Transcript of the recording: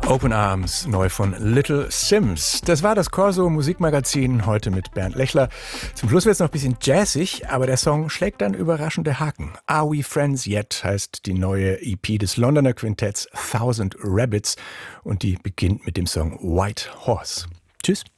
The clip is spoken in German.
Open Arms, neu von Little Sims. Das war das Corso Musikmagazin, heute mit Bernd Lechler. Zum Schluss wird es noch ein bisschen jazzig, aber der Song schlägt dann überraschende Haken. Are We Friends Yet heißt die neue EP des Londoner Quintetts Thousand Rabbits und die beginnt mit dem Song White Horse. Tschüss.